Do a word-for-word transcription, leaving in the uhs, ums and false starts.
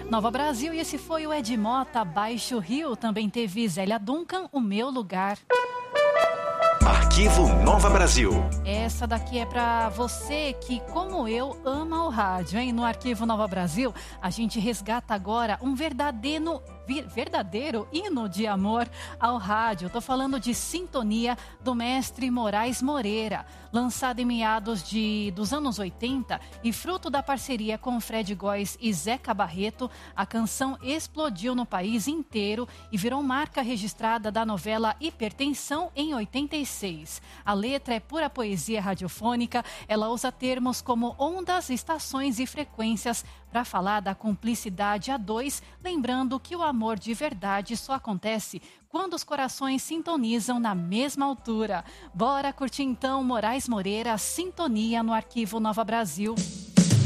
Nova Brasil, e esse foi o Ed Mota, Baixo Rio. Também teve Zélia Duncan, O Meu Lugar. Arquivo Nova Brasil. Essa daqui é para você que, como eu, ama o rádio, hein? No Arquivo Nova Brasil, a gente resgata agora um verdadeiro, verdadeiro hino de amor ao rádio. Tô falando de Sintonia, do mestre Moraes Moreira, lançado em meados de, dos anos oitenta e fruto da parceria com Fred Góes e Zeca Barreto. A canção explodiu no país inteiro e virou marca registrada da novela Hipertensão em oitenta e seis. A letra é pura poesia radiofônica. Ela usa termos como ondas, estações e frequências para falar da cumplicidade a dois, lembrando que o amor de verdade só acontece quando os corações sintonizam na mesma altura. Bora curtir então Moraes Moreira, Sintonia, no Arquivo Nova Brasil.